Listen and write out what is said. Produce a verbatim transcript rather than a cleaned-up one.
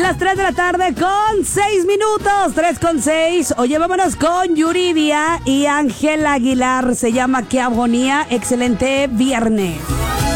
las tres de la tarde con seis minutos, tres con seis. Oye, vámonos con Yuridia y Ángel Aguilar. Se llama Qué Agonía. Excelente viernes.